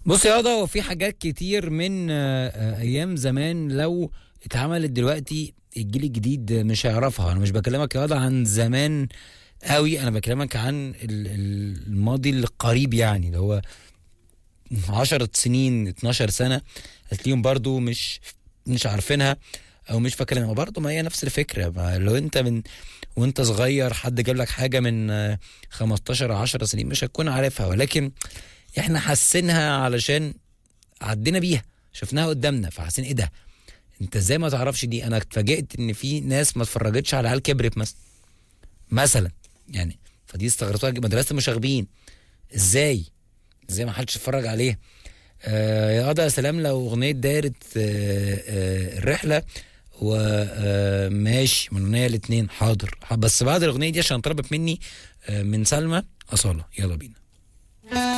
بص يا هو في حاجات كتير من ايام زمان لو اتعملت دلوقتي الجيل الجديد مش هيعرفها. انا مش بكلمك يا وضع عن زمان قوي، انا بكلمك عن الماضي القريب، يعني اللي هو 10 سنين 12 سنة هتلاقيهم برضو مش عارفينها او مش فاكرينها. برضو ما هي نفس الفكرة، ما لو انت من وانت صغير حد جاب لك حاجة من 15 10 سنين مش هتكون عارفها، ولكن احنا حاسينها علشان عدينا بيها، شفناها قدامنا فحاسين ايه ده، انت ازاي ما تعرفش دي؟ انا اتفاجئت ان في ناس ما اتفرجتش على عيال كبرت مثلا يعني. فدي استغربتها مدرسة المشاغبين، ازاي ما حدش اتفرج عليها؟ يا قضا يا سلام لو اغنية دايرة الرحلة وماشي من اغنية الاتنين حاضر، بس بعد الاغنية دي عشان طلبت مني من سلمى أصالة. يلا بينا.